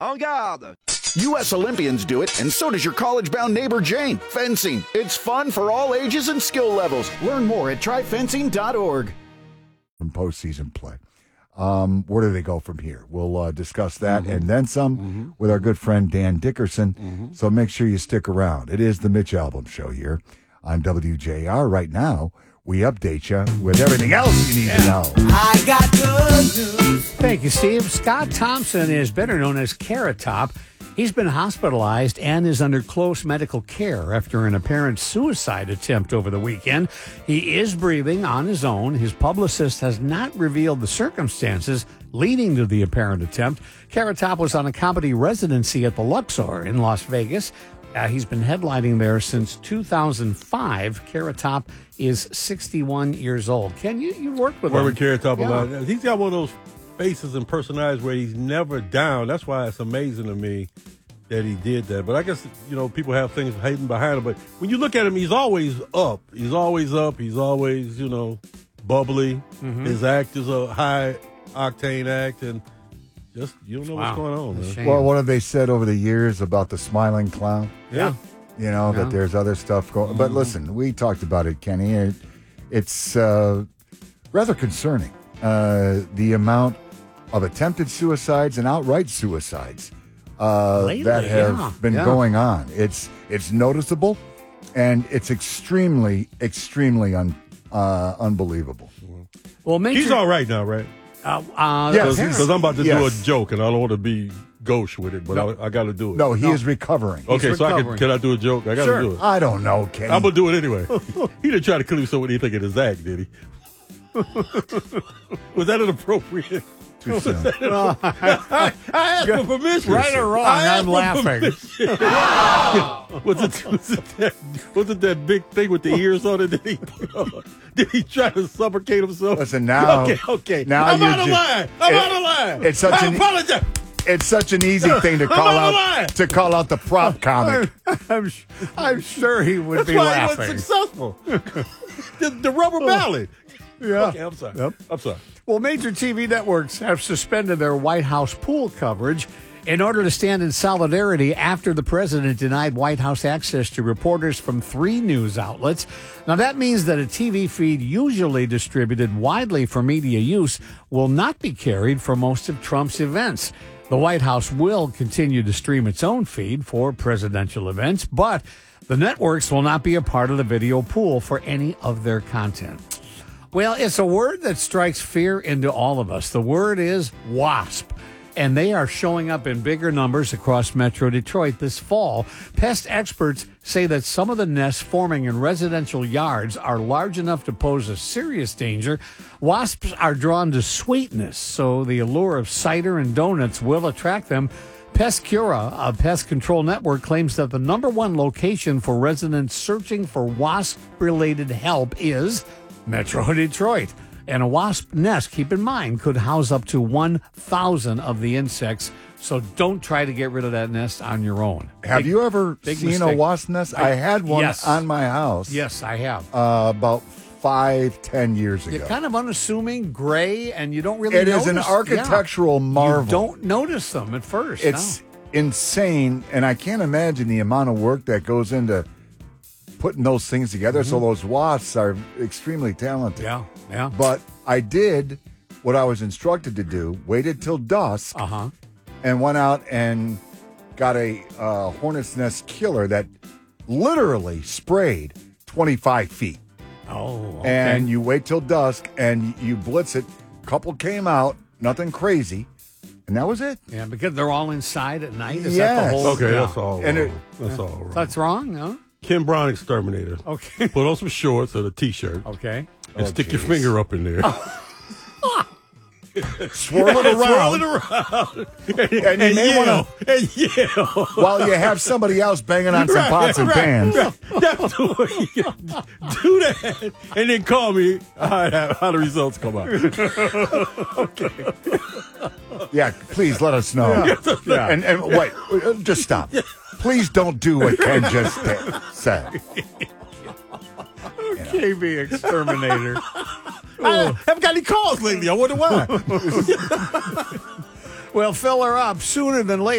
En garde! U.S. Olympians do it, and so does your college-bound neighbor Jane. Fencing. It's fun for all ages and skill levels. Learn more at tryfencing.org. From postseason play. Where do they go from here? We'll discuss that and then some with our good friend Dan Dickerson. So make sure you stick around. It is the Mitch Albom Show here on WJR. Right now, we update you with everything else you need to know. I got good news. Thank you, Steve. Scott Thompson is better known as Carrot Top. He's been hospitalized and is under close medical care after an apparent suicide attempt over the weekend. He is breathing on his own. His publicist has not revealed the circumstances leading to the apparent attempt. Carrot Top was on a comedy residency at the Luxor in Las Vegas. He's been headlining there since 2005. Carrot Top is 61 years old. Ken, you worked with him. Worked with Carrot Top a lot. He's got one of those faces and personalities where he's never down. That's why it's amazing to me that he did that. But I guess, people have things hidden behind him. But when you look at him, he's always up. He's always up. He's always, bubbly. His act is a high-octane act, and just you don't know what's going on, man. Well, what have they said over the years about the smiling clown? Yeah. That there's other stuff going. But listen, we talked about it, Kenny. It's rather concerning, the amount of attempted suicides and outright suicides Lately, that have been going on. It's noticeable, and it's extremely, extremely unbelievable. Well, he's all right now, right? Yes, because I'm about to do a joke, and I don't want to be gauche with it, but I got to do it. No, he is recovering. Okay, so can I do a joke? I got to do it. I don't know, Kenny. I'm going to do it anyway. He didn't try to kill himself when he think of his act, did he? Was that inappropriate? Too soon. I asked for permission. Right or wrong, I'm laughing. Was it that big thing with the ears on it? Did he try to suffocate himself? Listen, now. Okay. Now I'm out of line. I apologize. It's such an easy thing to call out the prop comic. I'm sure he would be laughing. laughing. That's why he was successful. the rubber ballad. Yeah. Okay, I'm sorry. Yep. I'm sorry. Well, major TV networks have suspended their White House pool coverage in order to stand in solidarity after the president denied White House access to reporters from 3 news outlets. Now, that means that a TV feed usually distributed widely for media use will not be carried for most of Trump's events. The White House will continue to stream its own feed for presidential events, but the networks will not be a part of the video pool for any of their content. Well, it's a word that strikes fear into all of us. The word is wasp, and they are showing up in bigger numbers across Metro Detroit this fall. Pest experts say that some of the nests forming in residential yards are large enough to pose a serious danger. Wasps are drawn to sweetness, so the allure of cider and donuts will attract them. Pestcura, a pest control network, claims that the number one location for residents searching for wasp-related help is Metro Detroit. And a wasp nest, keep in mind, could house up to 1,000 of the insects. So don't try to get rid of that nest on your own. Have you ever seen mistake. A wasp nest? I had one on my house. Yes, I have. About 5-10 years ago. You're kind of unassuming, gray, and you don't really It notice. is an architectural marvel. You don't notice them at first. It's insane, and I can't imagine the amount of work that goes into putting those things together. So those wasps are extremely talented. Yeah. But I did what I was instructed to do, waited till dusk, and went out and got a hornet's nest killer that literally sprayed 25 feet. Oh, okay. And you wait till dusk, and you blitz it. Couple came out, nothing crazy, and that was it. Yeah, because they're all inside at night. Is Yes. that the whole? Okay, Yeah. that's all. And That's all wrong. That's wrong, no? Ken Brown Exterminator. Okay. Put on some shorts and a T-shirt. Okay. And stick your finger up in there. Swirl it around. And you may want to, and yell. while you have somebody else banging on some pots and pans. That's the way you do that. And then call me how the results come out. Yeah, please let us know. Yeah. And wait, just stop. Please don't do what Ken just said. KB Exterminator. I haven't got any calls lately. I wonder why. Well, fill her up sooner than later.